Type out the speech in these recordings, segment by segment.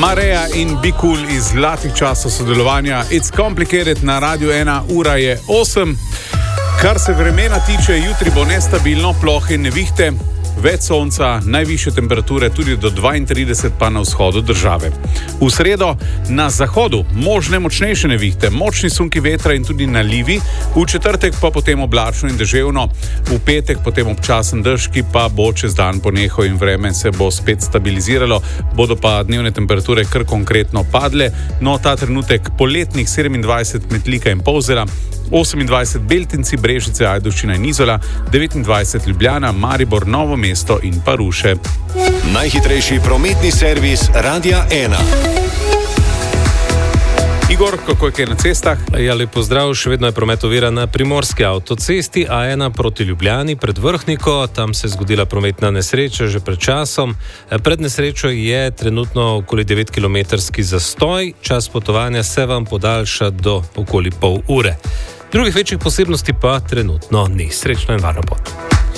Mareja in Be Cool iz zlatih časov sodelovanja. It's Complicated na Radiu 1, ura je 8. Kar se vremena tiče, jutri bo nestabilno, plohe in nevihte, več sonca, najvišje temperature tudi do 32 pa na vzhodu države. V sredo na zahodu možne močnejše nevihte, močni sunki vetra in tudi nalivi, v četrtek pa potem oblačno in deževno, v petek potem občasen dež, ki pa bo čez dan ponehal in vreme se bo spet stabiliziralo, bodo pa dnevne temperature kar konkretno padle, no ta trenutek poletnih 27 Metlika in Polzela, 28 Beltinci, Brežice, Ajdovščina in Izola, 29 Ljubljana, Maribor, Novo mesto in pa Ruše. Najhitrejši prometni servis Radia 1. Igor, kako je kaj na cestah? Ja, lep pozdrav, še vedno je promet ovira na primorski avtocesti A1 proti Ljubljani pred Vrhniko, tam se je zgodila prometna nesreča že pred časom. Pred nesrečo je trenutno okoli 9-kilometrski zastoj, čas potovanja se vam podaljša do okoli pol ure. Drugih večjih posebnosti pa trenutno ni. Srečno in varno pot.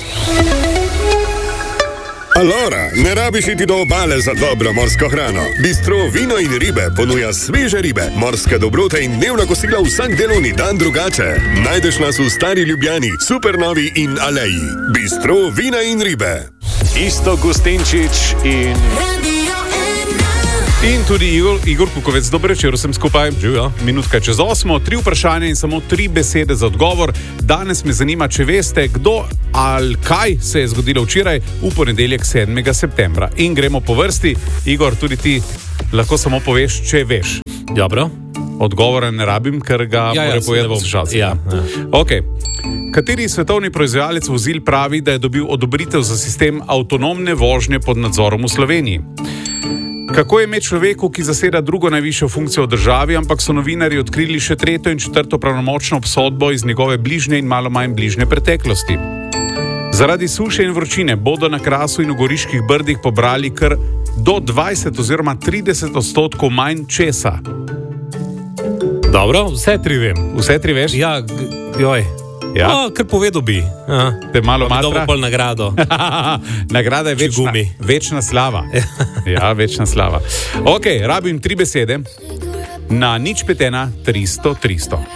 Alora, ne rabiš iti do obale za dobro morsko hrano. Bistro Vino in ribe ponuja sveže ribe, morske dobrote in dnevna kosila vsak delovni dan drugače. Najdeš nas v Stari Ljubljani, Supernovi in Aleji. Bistro Vina in ribe. Iztok Gustinčič in... In tudi Igor Kukovec, dober večer, vsem skupaj. Živijo. Minutka čez 8, 3 vprašanja in samo 3 besede za odgovor. Danes me zanima, če veste, kdo ali kaj se je zgodilo včeraj v ponedeljek 7. septembra. In gremo po vrsti. Igor, tudi ti lahko samo poveš, če veš. Dobro. Odgovora ne rabim, ker ga mora povedati poslušalci. Ja. Ok. Kateri svetovni proizvajalec vozil pravi, da je dobil odobritev za sistem avtonomne vožnje pod nadzorom v Sloveniji? Kako je ime človeku, ki zaseda drugo najvišjo funkcijo v državi, ampak so novinarji odkrili še 3. in 4. pravnomočno obsodbo iz njegove bližnje in malo manj bližnje preteklosti? Zaradi suše in vročine bodo na Krasu in v Goriških brdih pobrali kar do 20 oziroma 30% manj česa. Dobro, vse 3 vem. Vse 3 veš? Ja, joj. Ja? No, kar povedal bi. Te malo matra? Dobro pol nagrado. Nagrada je večna slava. Ja, večna slava. Ok, rabim 3 besede. Na 051 300 300.